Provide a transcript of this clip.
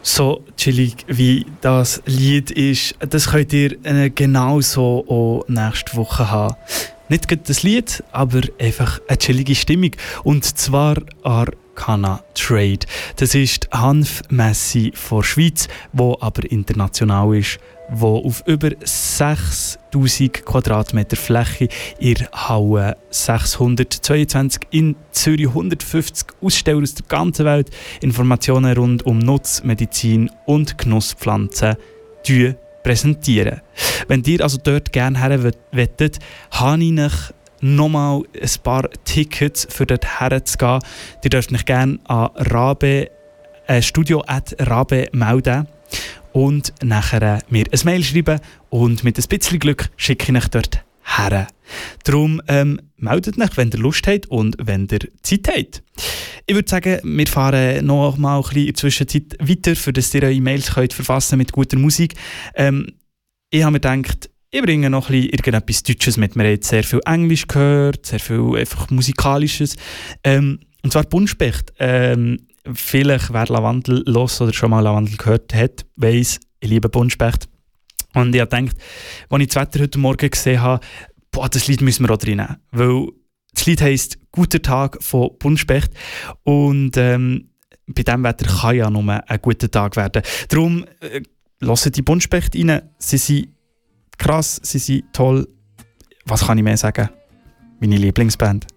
So chillig wie das Lied ist, das könnt ihr genauso auch nächste Woche haben. Nicht gerade das Lied, aber einfach eine chillige Stimmung. Und zwar Arcana Trade. Das ist Hanfmesse von der Schweiz, die aber international ist, wo auf über 6000 Quadratmeter Fläche in Halle 622 in Zürich 150 Aussteller aus der ganzen Welt Informationen rund um Nutz-, Medizin und Genusspflanzen präsentieren. Wenn ihr also dort gerne her wettet, habe ich euch nochmal ein paar Tickets für dort herzugehen. Ihr dürft euch gerne an studio@rabe melden und nachher mir ein Mail schreiben und mit ein bisschen Glück schicke ich euch dort her. Darum meldet euch, wenn ihr Lust habt und wenn ihr Zeit habt. Ich würde sagen, wir fahren noch mal ein bisschen in der Zwischenzeit weiter, für dass ihr eure E-Mails könnt verfassen mit guter Musik. Ich habe mir gedacht, ich bringe noch ein bisschen irgendetwas Deutsches mit. Wir haben jetzt sehr viel Englisch gehört, sehr viel einfach Musikalisches. Und zwar Buntspecht. Vielleicht, wer Lavendel los oder schon mal Lavendel gehört hat, weiss, ich liebe Buntspecht. Und ich habe gedacht, als ich das Wetter heute Morgen gesehen habe, das Lied müssen wir auch drin nehmen. Weil das Lied heisst «Guter Tag» von Buntspecht. Und bei diesem Wetter kann ja nur ein guter Tag werden. Darum hört die Buntspecht rein. Sie sind krass, sie sind toll. Was kann ich mehr sagen? Meine Lieblingsband.